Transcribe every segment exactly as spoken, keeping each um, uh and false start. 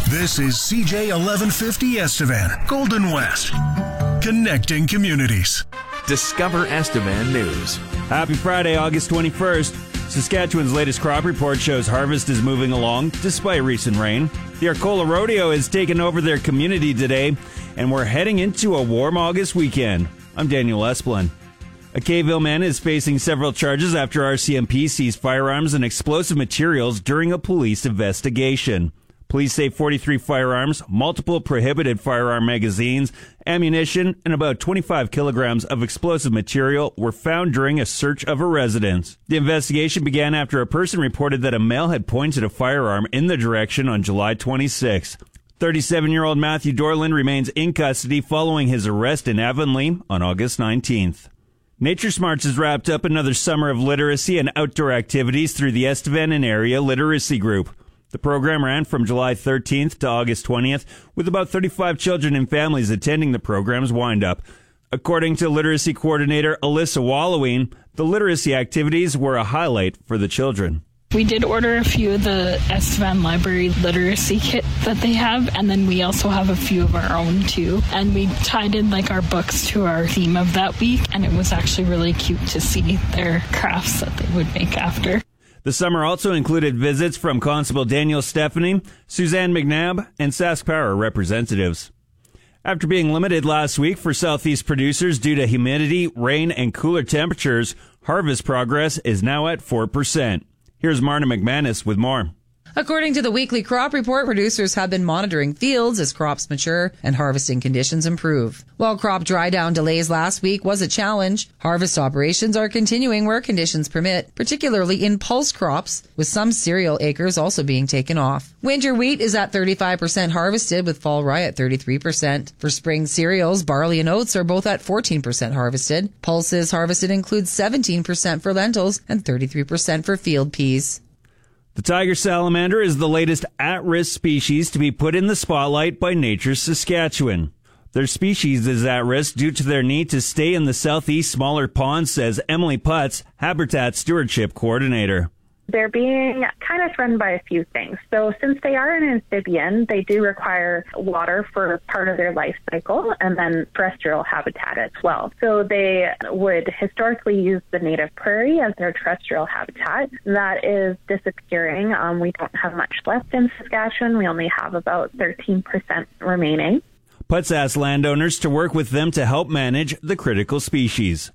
This is C J eleven fifty Estevan, Golden West, connecting communities. Discover Estevan News. Happy Friday, August twenty-first. Saskatchewan's latest crop report shows harvest is moving along despite recent rain. The Arcola Rodeo has taken over their community today, and we're heading into a warm August weekend. I'm Daniel Esplin. A Kayville man is facing several charges after R C M P seized firearms and explosive materials during a police investigation. Police say forty-three firearms, multiple prohibited firearm magazines, ammunition, and about twenty-five kilograms of explosive material were found during a search of a residence. The investigation began after a person reported that a male had pointed a firearm in the direction on July twenty-sixth. thirty-seven-year-old Matthew Dorland remains in custody following his arrest in Avonlea on August nineteenth. Nature Smarts has wrapped up another summer of literacy and outdoor activities through the Estevan and Area Literacy Group. The program ran from July thirteenth to August twentieth, with about thirty-five children and families attending the program's wind-up. According to literacy coordinator Alyssa Walloween, the literacy activities were a highlight for the children. We did order a few of the Estevan Library literacy kit that they have, and then we also have a few of our own too. And we tied in like our books to our theme of that week, and it was actually really cute to see their crafts that they would make after. The summer also included visits from Constable Daniel Stephanie, Suzanne McNabb, and Sask Power representatives. After being limited last week for southeast producers due to humidity, rain, and cooler temperatures, harvest progress is now at four percent. Here's Marna McManus with more. According to the weekly crop report, producers have been monitoring fields as crops mature and harvesting conditions improve. While crop dry down delays last week was a challenge, harvest operations are continuing where conditions permit, particularly in pulse crops, with some cereal acres also being taken off. Winter wheat is at thirty-five percent harvested, with fall rye at thirty-three percent. For spring cereals, barley and oats are both at fourteen percent harvested. Pulses harvested includes seventeen percent for lentils and thirty-three percent for field peas. The tiger salamander is the latest at-risk species to be put in the spotlight by Nature's Saskatchewan. Their species is at risk due to their need to stay in the southeast smaller ponds, says Emily Putz, Habitat Stewardship Coordinator. They're being kind of threatened by a few things. So since they are an amphibian, they do require water for part of their life cycle and then terrestrial habitat as well. So they would historically use the native prairie as their terrestrial habitat. That is disappearing. Um, we don't have much left in Saskatchewan. We only have about thirteen percent remaining. Putz asked landowners to work with them to help manage the critical species.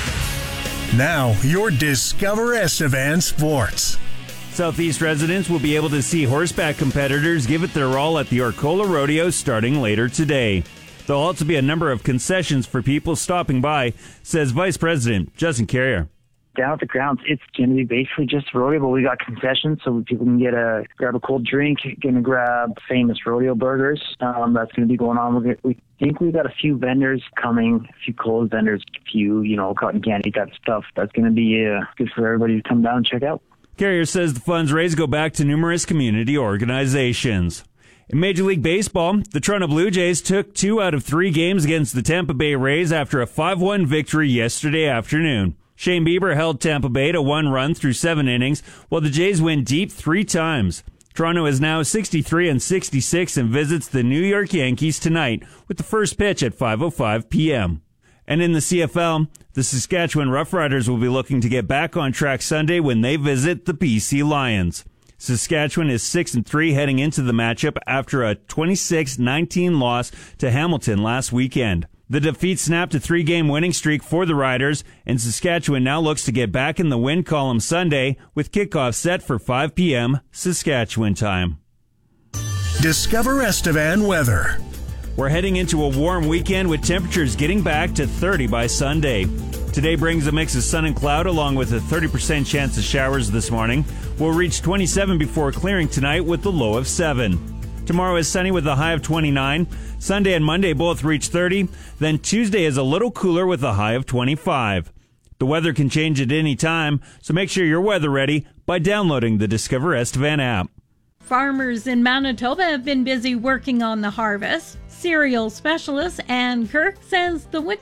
Now, your Discover Estevan Sports. Southeast residents will be able to see horseback competitors give it their all at the Arcola Rodeo starting later today. There'll also be a number of concessions for people stopping by, says Vice President Justin Carrier. Down at the grounds, it's going to be basically just rodeo, but we got concessions so people can get a grab a cold drink, going to grab famous rodeo burgers. Um, that's going to be going on. We're gonna, we think we got a few vendors coming, a few cold vendors, a few, you know, cotton candy, that stuff. That's going to be uh, good for everybody to come down and check out. Carrier says the funds raised go back to numerous community organizations. In Major League Baseball, the Toronto Blue Jays took two out of three games against the Tampa Bay Rays after a five one victory yesterday afternoon. Shane Bieber held Tampa Bay to one run through seven innings, while the Jays went deep three times. Toronto is now sixty-three and sixty-six and visits the New York Yankees tonight with the first pitch at five oh five p.m. And in the C F L, the Saskatchewan Roughriders will be looking to get back on track Sunday when they visit the B C Lions. Saskatchewan is six and three heading into the matchup after a twenty-six nineteen loss to Hamilton last weekend. The defeat snapped a three-game winning streak for the Riders, and Saskatchewan now looks to get back in the win column Sunday with kickoff set for five p.m. Saskatchewan time. Discover Estevan weather. We're heading into a warm weekend with temperatures getting back to thirty by Sunday. Today brings a mix of sun and cloud along with a thirty percent chance of showers this morning. We'll reach twenty-seven before clearing tonight with the low of seven. Tomorrow is sunny with a high of twenty-nine. Sunday and Monday both reach thirty. Then Tuesday is a little cooler with a high of twenty-five. The weather can change at any time, so make sure you're weather ready by downloading the Discover Estevan app. Farmers in Manitoba have been busy working on the harvest. Cereal specialist Ann Kirk says the winter